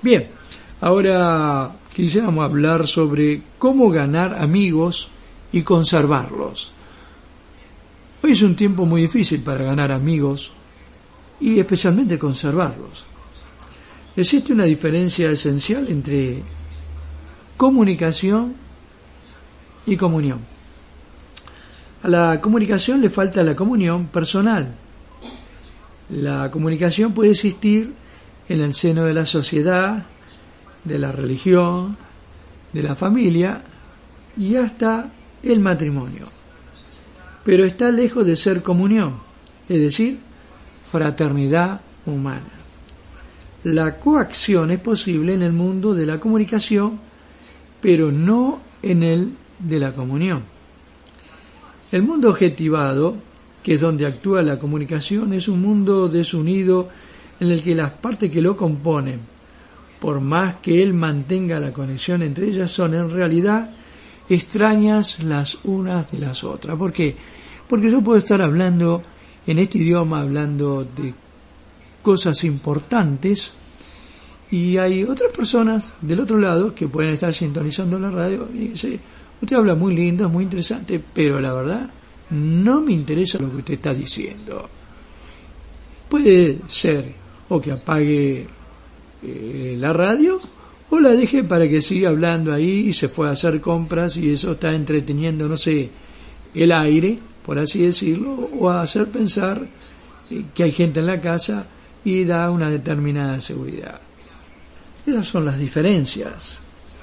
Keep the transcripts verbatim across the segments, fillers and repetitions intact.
Bien, ahora quisiéramos hablar sobre cómo ganar amigos y conservarlos. Hoy es un tiempo muy difícil para ganar amigos y especialmente conservarlos. Existe una diferencia esencial entre comunicación y comunión. A la comunicación le falta la comunión personal. La comunicación puede existir en el seno de la sociedad, de la religión, de la familia y hasta el matrimonio. Pero está lejos de ser comunión, es decir, fraternidad humana. La coacción es posible en el mundo de la comunicación, pero no en el de la comunión. El mundo objetivado, que es donde actúa la comunicación, es un mundo desunido en el que las partes que lo componen, por más que él mantenga la conexión entre ellas, son en realidad extrañas las unas de las otras. ¿Por qué? Porque yo puedo estar hablando en este idioma, hablando de cosas importantes, y hay otras personas del otro lado que pueden estar sintonizando la radio y dicen: usted habla muy lindo, es muy interesante, pero la verdad no me interesa lo que usted está diciendo. Puede ser o que apague eh, la radio o la deje para que siga hablando ahí y se fue a hacer compras y eso está entreteniendo, no sé, el aire, por así decirlo, o a hacer pensar eh, que hay gente en la casa y da una determinada seguridad. Esas son las diferencias.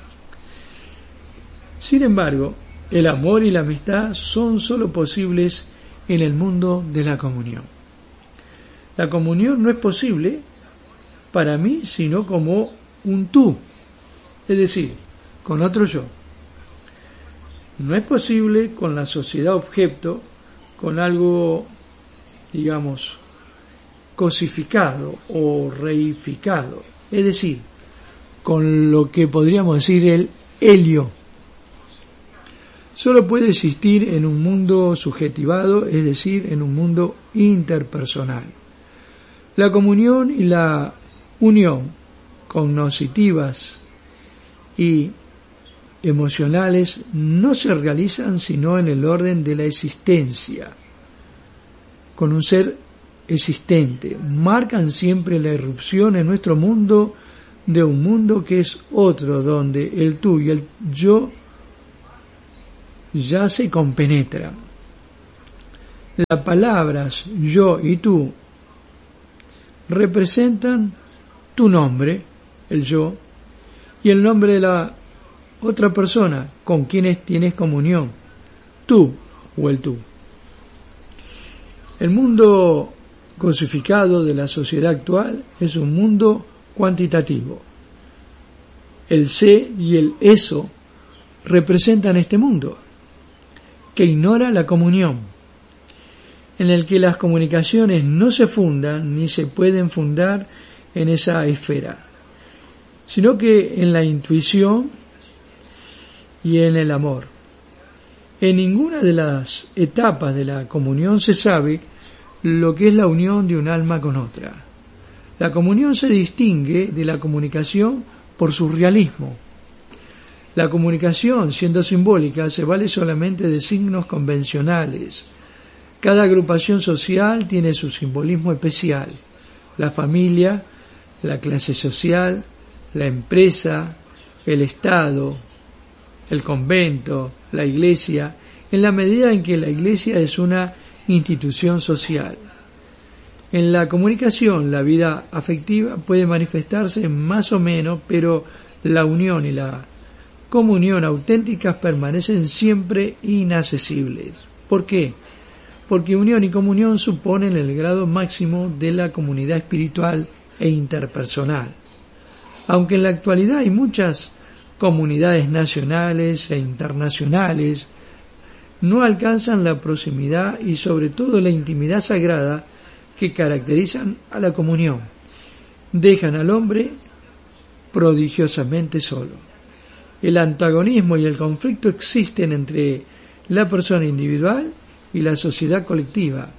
Sin embargo, el amor y la amistad son sólo posibles en el mundo de la comunión. La comunión no es posible para mí sino como un tú, es decir, con otro yo. No es posible con la sociedad objeto, con algo, digamos, cosificado o reificado, es decir, con lo que podríamos decir el helio. Solo puede existir en un mundo subjetivado, es decir, en un mundo interpersonal. La comunión y la unión cognitivas y emocionales no se realizan sino en el orden de la existencia, con un ser existente. Marcan siempre la irrupción en nuestro mundo de un mundo que es otro, donde el tú y el yo ya se compenetran. Las palabras yo y tú representan tu nombre, el yo, y el nombre de la otra persona con quienes tienes comunión, tú o el tú. El mundo cosificado de la sociedad actual es un mundo cuantitativo. El sé y el eso representan este mundo, que ignora la comunión, en el que las comunicaciones no se fundan ni se pueden fundar en esa esfera, sino que en la intuición y en el amor. En ninguna de las etapas de la comunión se sabe lo que es la unión de un alma con otra. La comunión se distingue de la comunicación por su realismo. La comunicación, siendo simbólica, se vale solamente de signos convencionales. Cada agrupación social tiene su simbolismo especial. La familia, la clase social, la empresa, el Estado, el convento, la iglesia, en la medida en que la iglesia es una institución social. En la comunicación, la vida afectiva puede manifestarse más o menos, pero la unión y la comunión auténticas permanecen siempre inaccesibles. ¿Por qué? Porque unión y comunión suponen el grado máximo de la comunidad espiritual e interpersonal. Aunque en la actualidad hay muchas comunidades nacionales e internacionales, no alcanzan la proximidad y sobre todo la intimidad sagrada que caracterizan a la comunión. Dejan al hombre prodigiosamente solo. El antagonismo y el conflicto existen entre la persona individual y la sociedad colectiva.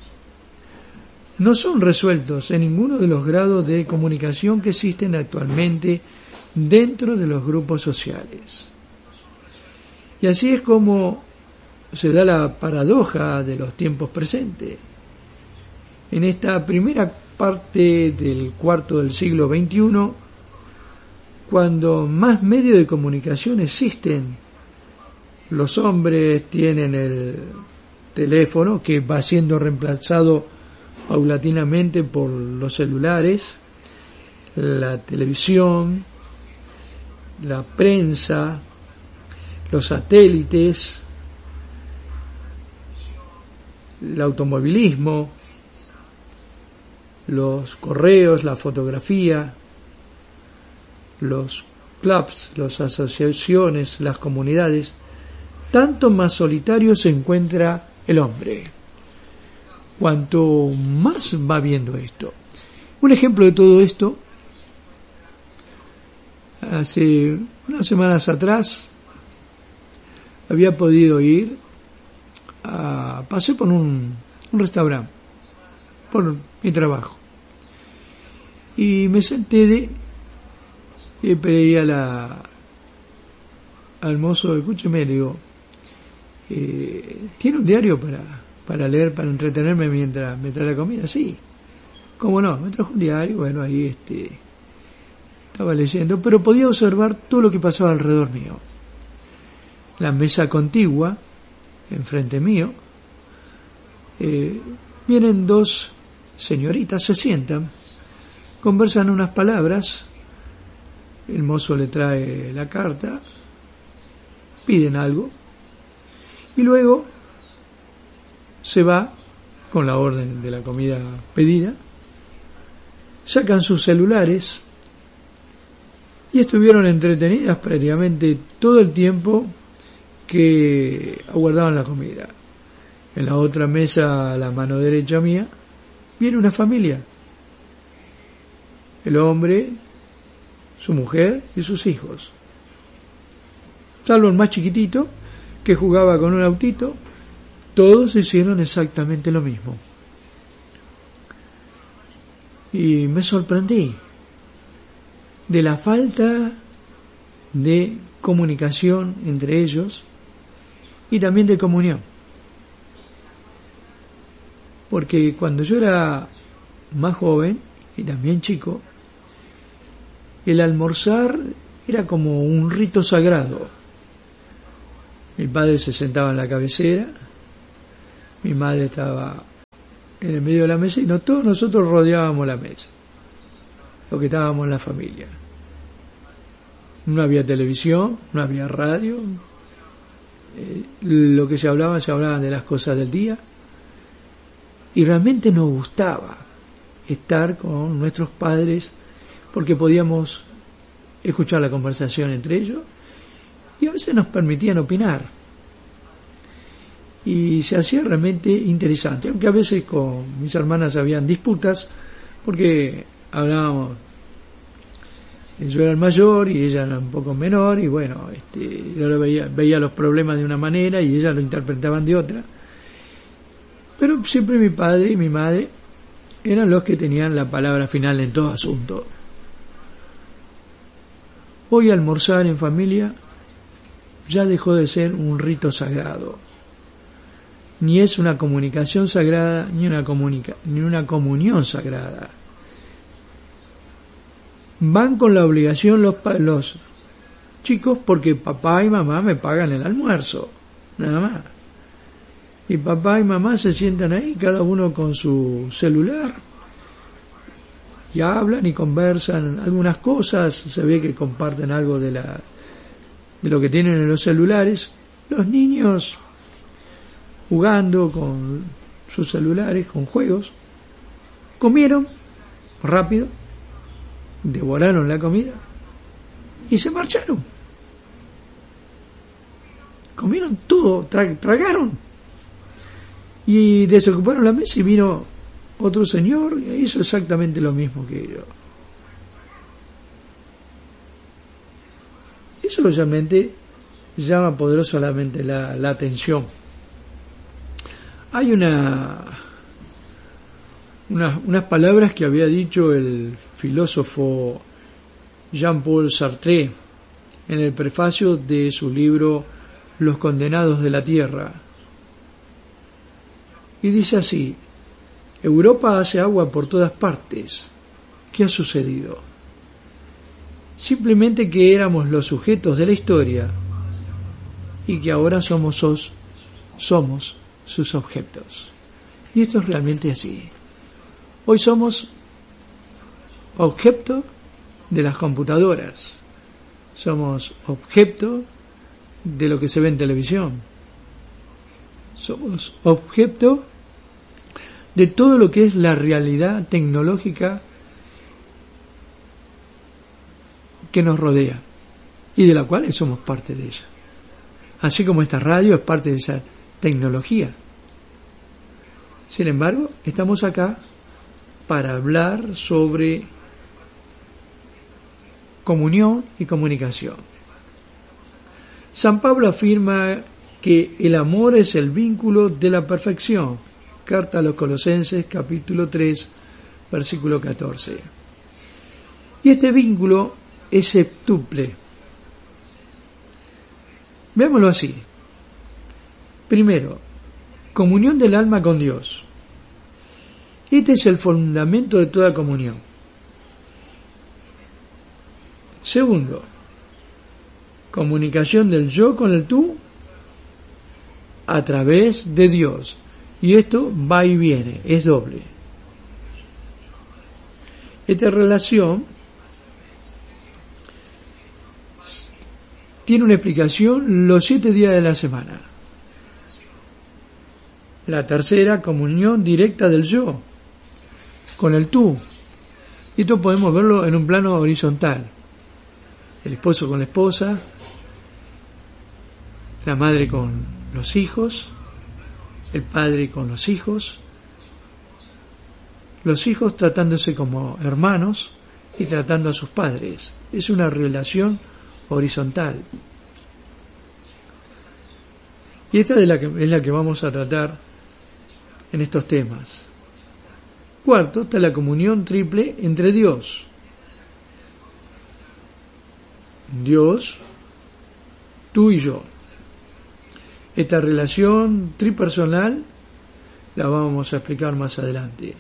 No son resueltos en ninguno de los grados de comunicación que existen actualmente dentro de los grupos sociales. Y así es como se da la paradoja de los tiempos presentes. En esta primera parte del cuarto del siglo veintiuno, cuando más medios de comunicación existen, los hombres tienen el teléfono que va siendo reemplazado paulatinamente por los celulares, la televisión, la prensa, los satélites, el automovilismo, los correos, la fotografía, los clubs, las asociaciones, las comunidades, tanto más solitario se encuentra el hombre. Cuanto más va viendo esto. Un ejemplo de todo esto, hace unas semanas atrás había podido ir a pasé por un, un restaurante por mi trabajo y me senté de y pedí a la al mozo, escúcheme, le digo, eh, ¿tiene un diario para para leer, para entretenerme mientras me trae la comida? Sí, cómo no, me trajo un diario. Bueno, ahí este estaba leyendo, pero podía observar todo lo que pasaba alrededor mío. La mesa contigua, enfrente mío, eh, vienen dos señoritas, se sientan, conversan unas palabras, el mozo le trae la carta, piden algo, y luego se va con la orden de la comida pedida, sacan sus celulares y estuvieron entretenidas prácticamente todo el tiempo que aguardaban la comida. En la otra mesa, a la mano derecha mía, viene una familia. El hombre, su mujer y sus hijos. Salvo el más chiquitito, que jugaba con un autito, todos hicieron exactamente lo mismo. Y me sorprendí de la falta de comunicación entre ellos y también de comunión. Porque cuando yo era más joven y también chico, el almorzar era como un rito sagrado. Mi padre se sentaba en la cabecera, mi madre estaba en el medio de la mesa y no, todos nosotros rodeábamos la mesa, lo que estábamos en la familia. No había televisión, no había radio, eh, lo que se hablaba, se hablaban de las cosas del día, y realmente nos gustaba estar con nuestros padres porque podíamos escuchar la conversación entre ellos y a veces nos permitían opinar y se hacía realmente interesante, aunque a veces con mis hermanas habían disputas porque hablábamos, yo era el mayor y ella era un poco menor y bueno, este, yo veía, veía los problemas de una manera y ellas lo interpretaban de otra, pero siempre mi padre y mi madre eran los que tenían la palabra final en todo asunto. Hoy almorzar en familia ya dejó de ser un rito sagrado, ni es una comunicación sagrada ni una comunica, ni una comunión sagrada. Van con la obligación los, los chicos porque papá y mamá me pagan el almuerzo, nada más. Y papá y mamá se sientan ahí, cada uno con su celular, y hablan y conversan algunas cosas, se ve que comparten algo de la de lo que tienen en los celulares. Los niños jugando con sus celulares, con juegos, comieron rápido, devoraron la comida y se marcharon. Comieron todo, tra- tragaron. Y desocuparon la mesa y vino otro señor y hizo exactamente lo mismo que yo. Eso realmente llama poderosamente la, la atención. Hay una, una unas palabras que había dicho el filósofo Jean-Paul Sartre en el prefacio de su libro Los condenados de la tierra. Y dice así: Europa hace agua por todas partes. ¿Qué ha sucedido? Simplemente que éramos los sujetos de la historia y que ahora somos, sos, somos sus objetos. Y esto es realmente así. Hoy somos objeto de las computadoras. Somos objeto de lo que se ve en televisión. Somos objeto de todo lo que es la realidad tecnológica que nos rodea y de la cual somos parte de ella. Así como esta radio es parte de esa tecnología. Sin embargo, estamos acá para hablar sobre comunión y comunicación. San Pablo afirma que el amor es el vínculo de la perfección. Carta a los Colosenses, capítulo tres, versículo catorce. Y este vínculo es septuple. Veámoslo así. Primero, comunión del alma con Dios. Este es el fundamento de toda comunión. Segundo, comunicación del yo con el tú a través de Dios. Y esto va y viene, es doble. Esta relación tiene una explicación los siete días de la semana. La tercera, comunión directa del yo con el tú. Y esto podemos verlo en un plano horizontal. El esposo con la esposa, la madre con los hijos, el padre con los hijos, los hijos tratándose como hermanos y tratando a sus padres. Es una relación horizontal. Y esta es la que, es la que vamos a tratar en estos temas. Cuarto, está la comunión triple entre Dios. Dios, tú y yo. Esta relación tripersonal la vamos a explicar más adelante.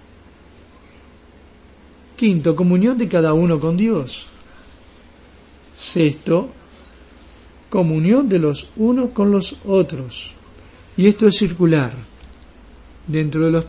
Quinto, comunión de cada uno con Dios. Sexto, comunión de los unos con los otros. Y esto es circular. Dentro de los